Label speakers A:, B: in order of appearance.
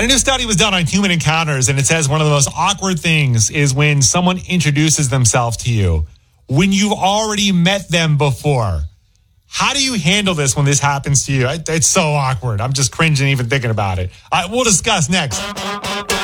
A: And a new study was done on human encounters, and it says one of the most awkward things is when someone introduces themselves to you when you've already met them before. How do you handle this when this happens to you? It's so awkward. I'm just cringing even thinking about it. We'll discuss next.